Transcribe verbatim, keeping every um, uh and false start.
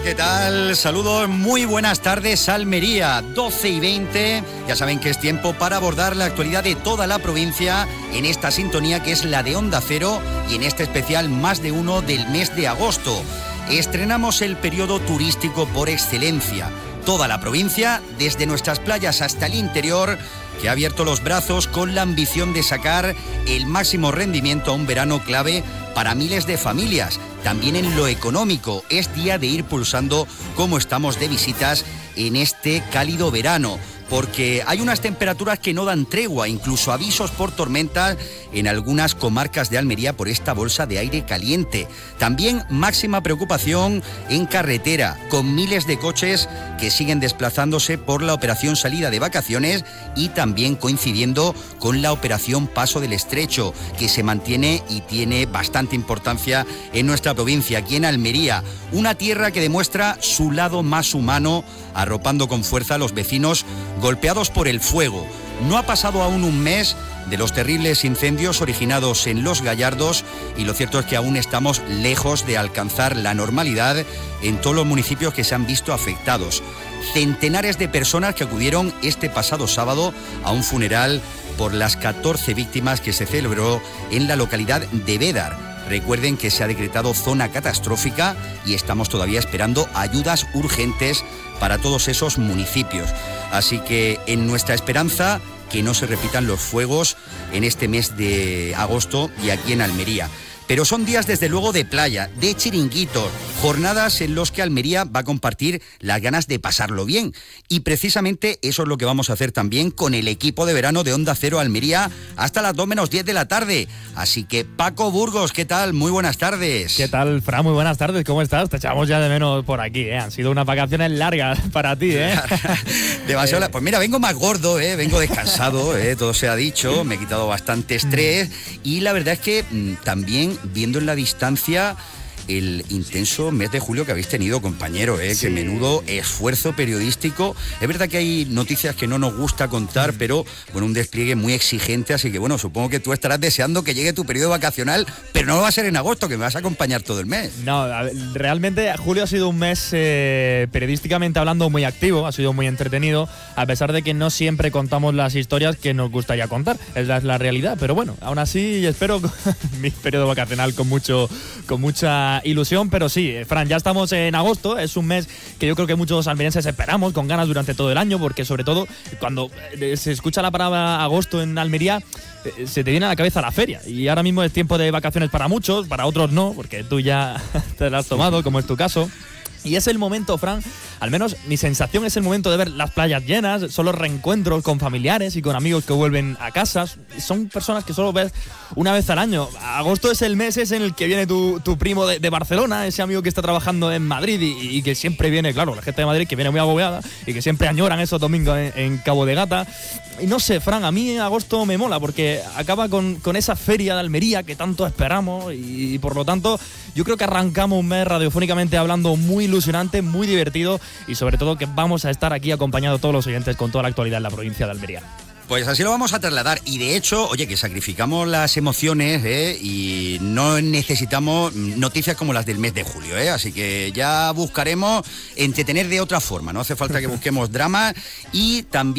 ¿Qué tal? Saludos, muy buenas tardes, Almería, doce y veinte. Ya saben que es tiempo para abordar la actualidad de toda la provincia en esta sintonía que es la de Onda Cero y en este especial Más de Uno del mes de agosto. Estrenamos el periodo turístico por excelencia. Toda la provincia, desde nuestras playas hasta el interior, que ha abierto los brazos con la ambición de sacar el máximo rendimiento a un verano clave para miles de familias. También en lo económico, es día de ir pulsando cómo estamos de visitas en este cálido verano, porque hay unas temperaturas que no dan tregua, incluso avisos por tormentas en algunas comarcas de Almería por esta bolsa de aire caliente. También máxima preocupación en carretera, con miles de coches que siguen desplazándose por la operación salida de vacaciones y también coincidiendo con la operación Paso del Estrecho, que se mantiene y tiene bastante importancia en nuestra provincia, aquí en Almería, una tierra que demuestra su lado más humano, arropando con fuerza a los vecinos golpeados por el fuego. No ha pasado aún un mes de los terribles incendios originados en Los Gallardos y lo cierto es que aún estamos lejos de alcanzar la normalidad en todos los municipios que se han visto afectados. Centenares de personas que acudieron este pasado sábado a un funeral por las catorce víctimas que se celebró en la localidad de Bédar. Recuerden que se ha decretado zona catastrófica y estamos todavía esperando ayudas urgentes para todos esos municipios. Así que en nuestra esperanza que no se repitan los fuegos en este mes de agosto y aquí en Almería. Pero son días desde luego de playa, de chiringuitos, jornadas en los que Almería va a compartir las ganas de pasarlo bien. Y precisamente eso es lo que vamos a hacer también con el equipo de verano de Onda Cero Almería hasta las dos menos diez de la tarde. Así que Paco Burgos, ¿qué tal? Muy buenas tardes. ¿Qué tal, Fran? Muy buenas tardes, ¿cómo estás? Te echamos ya de menos por aquí, ¿eh? Han sido unas vacaciones largas para ti, ¿eh? Demasiado. Pues mira, vengo más gordo, ¿eh? Vengo descansado, ¿eh? Todo se ha dicho, me he quitado bastante estrés y la verdad es que mmm, también viendo en la distancia el intenso mes de julio que habéis tenido, compañero, ¿eh? Sí. Que menudo esfuerzo periodístico. Es verdad que hay noticias que no nos gusta contar, pero bueno, un despliegue muy exigente, así que bueno, supongo que tú estarás deseando que llegue tu periodo vacacional, pero no va a ser en agosto, que me vas a acompañar todo el mes. No, realmente julio ha sido un mes eh, periodísticamente hablando muy activo, ha sido muy entretenido, a pesar de que no siempre contamos las historias que nos gustaría contar, esa es la realidad, pero bueno, aún así espero mi periodo vacacional con mucho, con mucha ilusión, pero sí, Fran, ya estamos en agosto, es un mes que yo creo que muchos almerienses esperamos con ganas durante todo el año, porque sobre todo cuando se escucha la palabra agosto en Almería, se te viene a la cabeza la feria, y ahora mismo es tiempo de vacaciones para muchos, para otros no, porque tú ya te la has tomado, como es tu caso. Y es el momento, Fran, al menos mi sensación es el momento de ver las playas llenas, son los reencuentros con familiares y con amigos que vuelven a casa. Son personas que solo ves una vez al año. Agosto es el mes es en el que viene tu, tu primo de, de Barcelona, ese amigo que está trabajando en Madrid y, y que siempre viene, claro, la gente de Madrid que viene muy agobiada y que siempre añoran esos domingos en, en Cabo de Gata. Y no sé, Fran, a mí agosto me mola porque acaba con, con esa feria de Almería que tanto esperamos y, y por lo tanto yo creo que arrancamos un mes radiofónicamente hablando muy ilusionante, muy divertido y sobre todo que vamos a estar aquí acompañando a todos los oyentes con toda la actualidad en la provincia de Almería. Pues así lo vamos a trasladar y de hecho, oye, que sacrificamos las emociones ¿eh? y no necesitamos noticias como las del mes de julio, ¿eh? Así que ya buscaremos entretener de otra forma, no hace falta que busquemos drama y también